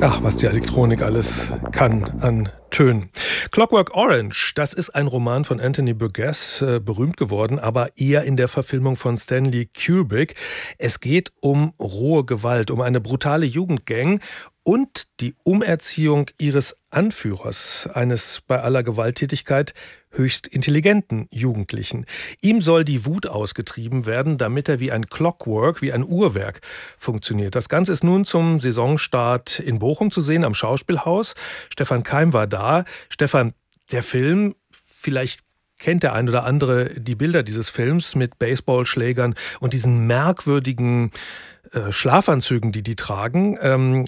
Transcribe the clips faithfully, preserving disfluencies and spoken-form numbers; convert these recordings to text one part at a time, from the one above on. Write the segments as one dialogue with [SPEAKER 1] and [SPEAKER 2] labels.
[SPEAKER 1] Ach, was die Elektronik alles kann an Tönen. Clockwork Orange, das ist ein Roman von Anthony Burgess, äh, berühmt geworden, aber eher in der Verfilmung von Stanley Kubrick. Es geht um rohe Gewalt, um eine brutale Jugendgang und die Umerziehung ihres Anführers, eines bei aller Gewalttätigkeit höchst intelligenten Jugendlichen. Ihm soll die Wut ausgetrieben werden, damit er wie ein Clockwork, wie ein Uhrwerk funktioniert. Das Ganze ist nun zum Saisonstart in Bochum zu sehen, am Schauspielhaus. Stefan Keim war da. Stefan, der Film, vielleicht kennt der ein oder andere die Bilder dieses Films mit Baseballschlägern und diesen merkwürdigen äh, Schlafanzügen, die die tragen. Ähm,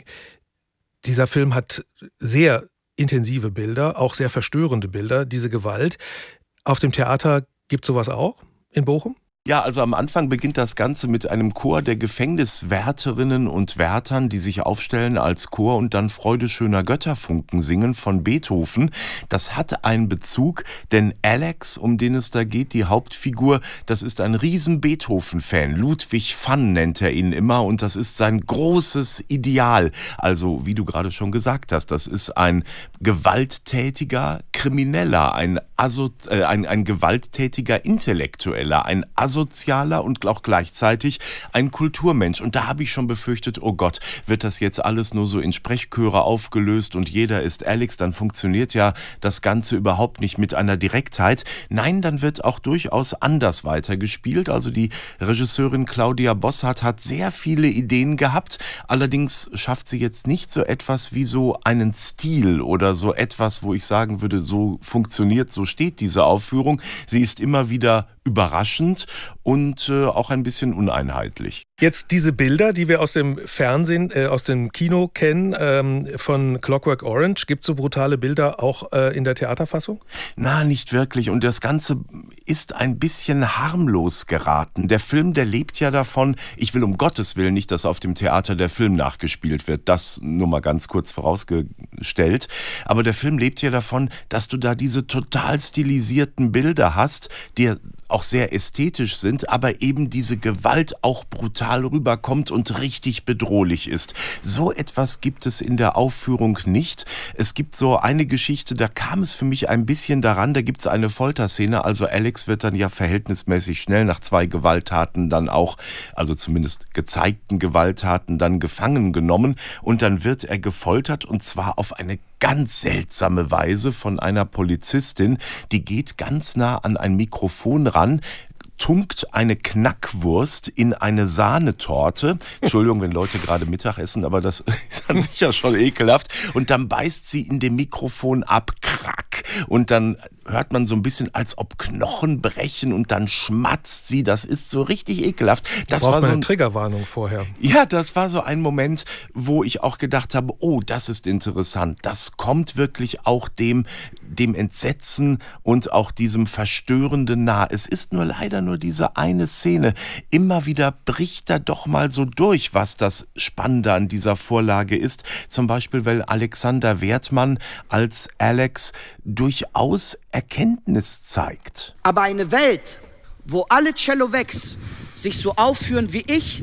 [SPEAKER 1] dieser Film hat sehr intensive Bilder, auch sehr verstörende Bilder, diese Gewalt. Auf dem Theater gibt es sowas auch in Bochum?
[SPEAKER 2] Ja, also am Anfang beginnt das Ganze mit einem Chor der Gefängniswärterinnen und Wärtern, die sich aufstellen als Chor und dann Freude schöner Götterfunken singen von Beethoven. Das hat einen Bezug, denn Alex, um den es da geht, die Hauptfigur, das ist ein riesen Beethoven-Fan. Ludwig van nennt er ihn immer und das ist sein großes Ideal. Also, wie du gerade schon gesagt hast, das ist ein gewalttätiger Krimineller, ein, Aso- äh, ein, ein gewalttätiger Intellektueller, ein asozialer und auch gleichzeitig ein Kulturmensch. Und da habe ich schon befürchtet, oh Gott, wird das jetzt alles nur so in Sprechchöre aufgelöst und jeder ist Alex, dann funktioniert ja das Ganze überhaupt nicht mit einer Direktheit. Nein, dann wird auch durchaus anders weitergespielt. Also die Regisseurin Claudia Bossart hat sehr viele Ideen gehabt. Allerdings schafft sie jetzt nicht so etwas wie so einen Stil oder so etwas, wo ich sagen würde, so funktioniert, so steht diese Aufführung. Sie ist immer wieder überraschend und äh, auch ein bisschen uneinheitlich.
[SPEAKER 1] Jetzt diese Bilder, die wir aus dem Fernsehen, äh, aus dem Kino kennen, ähm, von Clockwork Orange, gibt es so brutale Bilder auch äh, in der Theaterfassung?
[SPEAKER 2] Na, nicht wirklich. Und das Ganze ist ein bisschen harmlos geraten. Der Film, der lebt ja davon, ich will um Gottes Willen nicht, dass auf dem Theater der Film nachgespielt wird. Das nur mal ganz kurz vorausgestellt. Aber der Film lebt ja davon, dass du da diese total stilisierten Bilder hast, die auch sehr ästhetisch sind, aber eben diese Gewalt auch brutal rüberkommt und richtig bedrohlich ist. So etwas gibt es in der Aufführung nicht. Es gibt so eine Geschichte, da kam es für mich ein bisschen daran, da gibt es eine Folterszene, also Alex wird dann ja verhältnismäßig schnell nach zwei Gewalttaten dann auch, also zumindest gezeigten Gewalttaten, dann gefangen genommen und dann wird er gefoltert und zwar auf eine ganz seltsame Weise von einer Polizistin, die geht ganz nah an ein Mikrofon ran, tunkt eine Knackwurst in eine Sahnetorte. Entschuldigung, wenn Leute gerade Mittag essen, aber das ist dann sicher schon ekelhaft. Und dann beißt sie in dem Mikrofon ab, krack. Und dann hört man so ein bisschen, als ob Knochen brechen und dann schmatzt sie. Das ist so richtig ekelhaft. Das
[SPEAKER 1] Braucht
[SPEAKER 2] war so
[SPEAKER 1] man
[SPEAKER 2] ein,
[SPEAKER 1] eine Triggerwarnung vorher.
[SPEAKER 2] Ja, das war so ein Moment, wo ich auch gedacht habe, oh, das ist interessant. Das kommt wirklich auch dem, dem Entsetzen und auch diesem Verstörenden nah. Es ist nur leider nur diese eine Szene. Immer wieder bricht da doch mal so durch, was das Spannende an dieser Vorlage ist. Zum Beispiel, weil Alexander Wertmann als Alex durchaus Erkenntnis zeigt.
[SPEAKER 3] Aber eine Welt, wo alle Cellowegs sich so aufführen wie ich,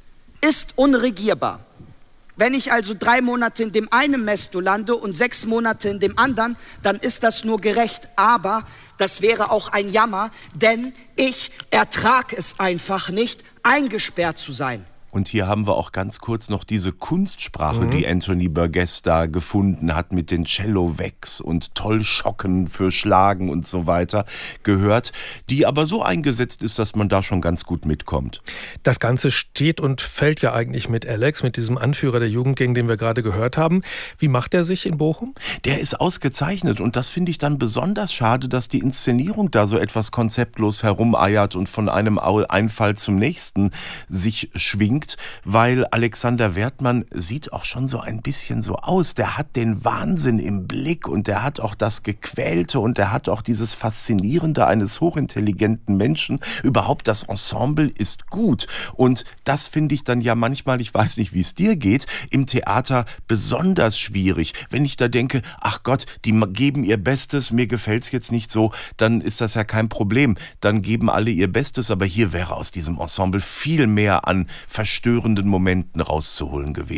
[SPEAKER 3] ist unregierbar. Wenn ich also drei Monate in dem einen Mesto lande und sechs Monate in dem anderen, dann ist das nur gerecht. Aber das wäre auch ein Jammer, denn ich ertrage es einfach nicht, eingesperrt zu sein.
[SPEAKER 2] Und hier haben wir auch ganz kurz noch diese Kunstsprache,
[SPEAKER 1] Mhm.
[SPEAKER 2] die Anthony Burgess da gefunden hat mit den Cello-Wegs und Tollschocken für Schlagen und so weiter gehört, die aber so eingesetzt ist, dass man da schon ganz gut mitkommt.
[SPEAKER 1] Das Ganze steht und fällt ja eigentlich mit Alex, mit diesem Anführer der Jugendgang, den wir gerade gehört haben. Wie macht er sich in Bochum?
[SPEAKER 2] Der ist ausgezeichnet und das finde ich dann besonders schade, dass die Inszenierung da so etwas konzeptlos herumeiert und von einem Einfall zum nächsten sich schwingt. Weil Alexander Wertmann sieht auch schon so ein bisschen so aus. Der hat den Wahnsinn im Blick und der hat auch das Gequälte und der hat auch dieses Faszinierende eines hochintelligenten Menschen. Überhaupt das Ensemble ist gut. Und das finde ich dann ja manchmal, ich weiß nicht, wie es dir geht, im Theater besonders schwierig. Wenn ich da denke, ach Gott, die geben ihr Bestes, mir gefällt's jetzt nicht so, dann ist das ja kein Problem. Dann geben alle ihr Bestes, aber hier wäre aus diesem Ensemble viel mehr an verstörenden Momenten rauszuholen gewesen.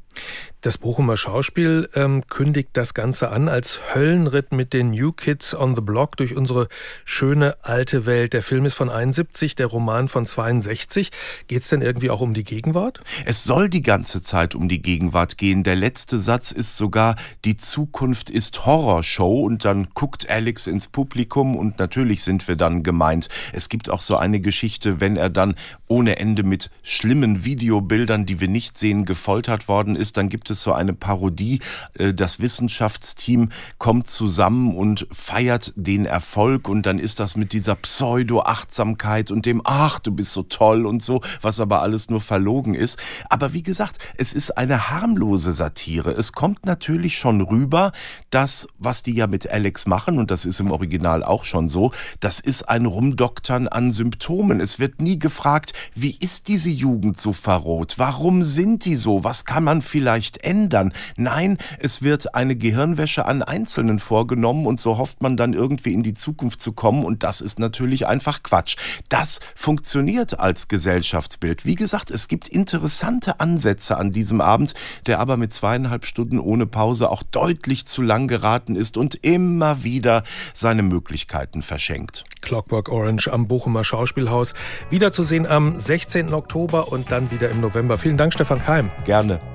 [SPEAKER 1] Das Bochumer Schauspiel ähm, kündigt das Ganze an als Höllenritt mit den New Kids on the Block durch unsere schöne alte Welt. Der Film ist von einundsiebzig, der Roman von zweiundsechzig. Geht es denn irgendwie auch um die Gegenwart?
[SPEAKER 2] Es soll die ganze Zeit um die Gegenwart gehen. Der letzte Satz ist sogar, die Zukunft ist Horrorshow. Und dann guckt Alex ins Publikum und natürlich sind wir dann gemeint. Es gibt auch so eine Geschichte, wenn er dann ohne Ende mit schlimmen Videobildern, die wir nicht sehen, gefoltert worden ist, dann gibt es so eine Parodie. Das Wissenschaftsteam kommt zusammen und feiert den Erfolg und dann ist das mit dieser Pseudo-Achtsamkeit und dem, ach, du bist so toll und so, was aber alles nur verlogen ist. Aber wie gesagt, es ist eine harmlose Satire. Es kommt natürlich schon rüber, dass, was die ja mit Alex machen, und das ist im Original auch schon so, das ist ein Rumdoktern an Symptomen. Es wird nie gefragt, wie ist diese Jugend so verroht? Warum sind die so? Was kann man vielleicht ändern? Nein, es wird eine Gehirnwäsche an Einzelnen vorgenommen und so hofft man dann irgendwie in die Zukunft zu kommen und das ist natürlich einfach Quatsch. Das funktioniert als Gesellschaftsbild. Wie gesagt, es gibt interessante Ansätze an diesem Abend, der aber mit zweieinhalb Stunden ohne Pause auch deutlich zu lang geraten ist und immer wieder seine Möglichkeiten verschenkt.
[SPEAKER 1] Clockwork Orange am Bochumer Schauspielhaus. Wiederzusehen am sechzehnten Oktober und dann wieder im November. Vielen Dank, Stefan Keim.
[SPEAKER 2] Gerne.